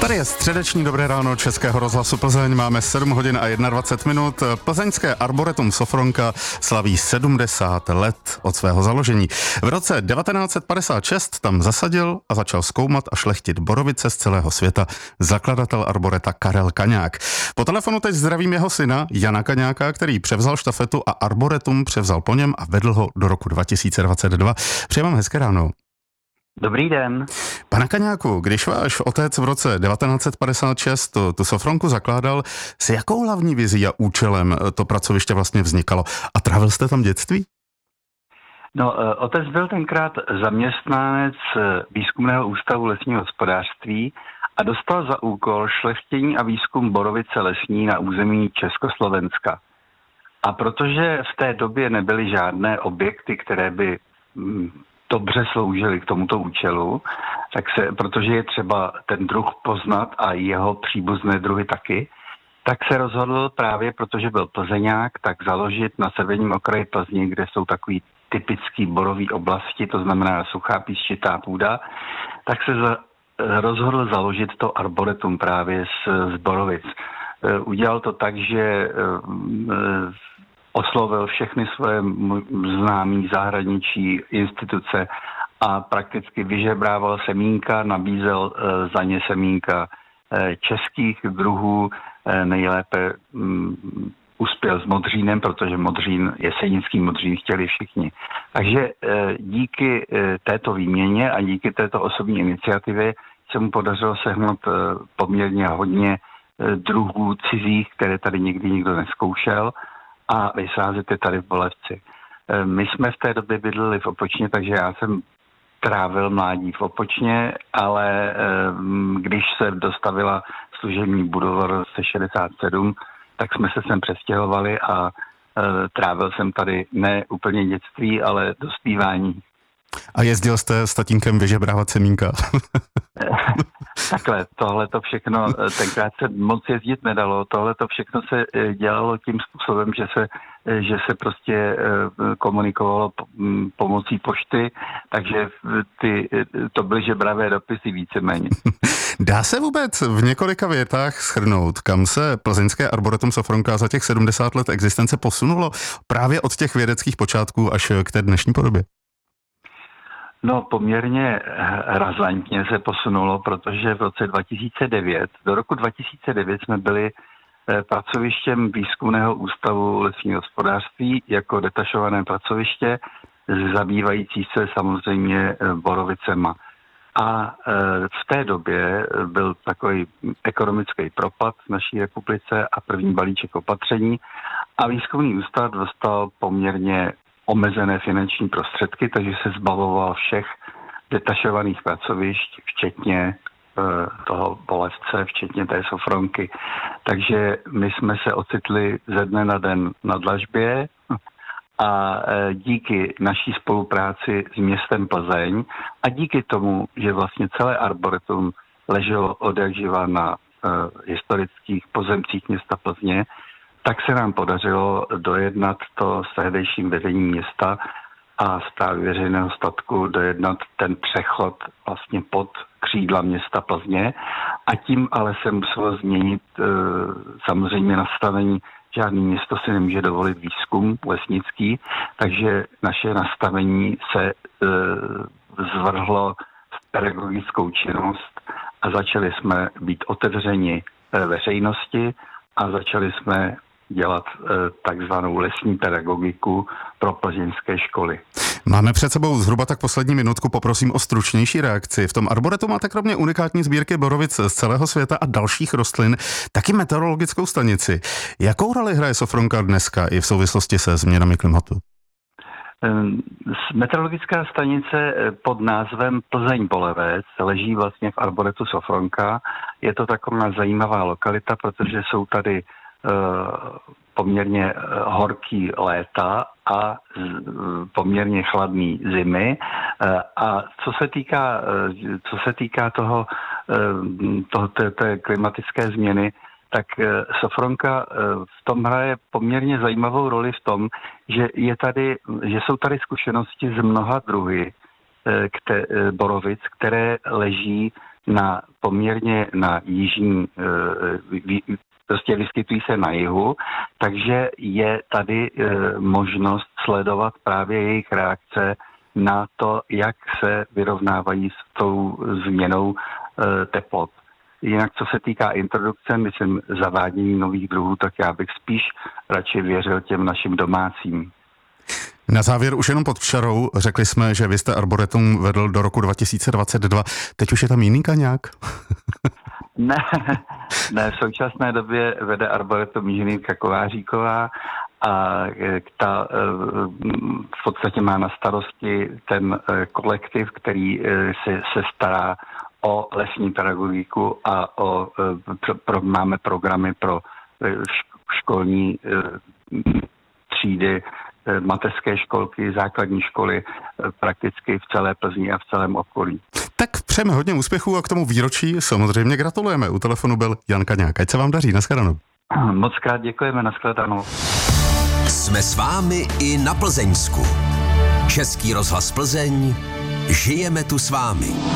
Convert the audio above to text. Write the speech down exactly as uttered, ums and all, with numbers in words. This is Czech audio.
Tady je středeční dobré ráno Českého rozhlasu Plzeň. Máme sedm hodin a dvacet jedna minut. Plzeňské arboretum Sofronka slaví sedmdesát let od svého založení. V roce devatenáct set padesát šest tam zasadil a začal zkoumat a šlechtit borovice z celého světa zakladatel arboreta Karel Kaňák. Po telefonu teď zdravím jeho syna Jana Kaňáka, který převzal štafetu a arboretum převzal po něm a vedl ho do roku dva tisíce dvacet dva. Přeji vám hezké ráno. Dobrý den. Pane Kaňáku, když váš otec v roce devatenáct set padesát šest tu, tu Sofronku zakládal, s jakou hlavní vizí a účelem to pracoviště vlastně vznikalo? A trávil jste tam dětství? No, otec byl tenkrát zaměstnanec Výzkumného ústavu lesního hospodářství a dostal za úkol šlechtění a výzkum borovice lesní na území Československa. A protože v té době nebyly žádné objekty, které by dobře sloužily k tomuto účelu, tak se, protože je třeba ten druh poznat a jeho příbuzné druhy taky, tak se rozhodl právě, protože byl Plzeňák, tak založit na severním okraji Plzně, kde jsou takový typický borový oblasti, to znamená suchá písčitá půda, tak se za, rozhodl založit to arboretum právě z, z borovic. Udělal to tak, že oslovil všechny svoje známé zahraničí instituce a prakticky vyžebrával semínka, nabízel za ně semínka českých druhů, nejlépe uspěl s modřínem, protože modřín, jesenický modřín chtěli všichni. Takže díky této výměně a díky této osobní iniciativě se mu podařilo sehnout poměrně hodně druhů cizích, které tady nikdy nikdo neskoušel, a vysázet je tady v Bolevci. My jsme v té době bydleli v Opočně, takže já jsem trávil mládí v Opočně, ale když se dostavila služební budova v roce šedesát sedm, tak jsme se sem přestěhovali a trávil jsem tady ne úplně dětství, ale dospívání. A jezdil jste s tatínkem vyžebrávat semínka? Takhle, tohle to všechno, tenkrát se moc jezdit nedalo, tohle to všechno se dělalo tím způsobem, že se, že se prostě komunikovalo pomocí pošty, takže ty, to byly žebravé dopisy víceméně. Dá se vůbec v několika větách shrnout, kam se plzeňské arboretum Sofronka za těch sedmdesát let existence posunulo právě od těch vědeckých počátků až k té dnešní podobě? No, poměrně razantně se posunulo, protože v roce dva tisíce devět, do roku dva tisíce devět jsme byli pracovištěm Výzkumného ústavu lesního hospodářství jako detašované pracoviště, zabývající se samozřejmě borovicema. A v té době byl takový ekonomický propad v naší republice a první balíček opatření a Výzkumný ústav dostal poměrně omezené finanční prostředky, takže se zbavoval všech detašovaných pracovišť, včetně e, toho Bolevce, včetně té Sofronky. Takže my jsme se ocitli ze dne na den na dlažbě a e, díky naší spolupráci s městem Plzeň a díky tomu, že vlastně celé arboretum leželo odjakživa na e, historických pozemcích města Plzně, tak se nám podařilo dojednat to s tehdejším vedením města a správy veřejného statku dojednat ten přechod vlastně pod křídla města Plzně a tím ale se muselo změnit e, samozřejmě nastavení. Žádný město si nemůže dovolit výzkum lesnický, takže naše nastavení se e, zvrhlo v pedagogickou činnost a začali jsme být otevřeni e, veřejnosti a začali jsme dělat e, takzvanou lesní pedagogiku pro plzeňské školy. Máme před sebou zhruba tak poslední minutku, poprosím o stručnější reakci. V tom arboretu máte kromě unikátní sbírky borovic z celého světa a dalších rostlin taky meteorologickou stanici. Jakou roli hraje Sofronka dneska i v souvislosti se změnami klimatu? Meteorologická stanice pod názvem Plzeň Bolevec leží vlastně v arboretu Sofronka. Je to taková zajímavá lokalita, protože jsou tady poměrně horký léta a poměrně chladný zimy. A co se týká, co se týká toho, toho té, té klimatické změny, tak Sofronka v tom hraje poměrně zajímavou roli v tom, že je tady, že jsou tady zkušenosti z mnoha druhy kte, borovic, které leží na poměrně na jižní, prostě vyskytují se na jihu, takže je tady možnost sledovat právě jejich reakce na to, jak se vyrovnávají s tou změnou teplot. Jinak, co se týká introdukce, myslím zavádění nových druhů, tak já bych spíš radši věřil těm našim domácím. Na závěr už jenom pod čarou, řekli jsme, že vy jste Arboretum vedl do roku dva tisíce dvacet dva. Teď už je tam jiný kaňák? Ne, ne, v současné době vede Arboretum inženýrka Kováříková a ta v podstatě má na starosti ten kolektiv, který se, se stará o lesní pedagogiku a o, pro, pro, máme programy pro školní třídy, mateřské školky, základní školy prakticky v celé Plzni a v celém okolí. Tak přejeme hodně úspěchů a k tomu výročí samozřejmě gratulujeme. U telefonu byl Jan Kaňák. Ať se vám daří, nashledanou. Moc krát děkujeme, nashledanou. Jsme s vámi i na Plzeňsku. Český rozhlas Plzeň, žijeme tu s vámi.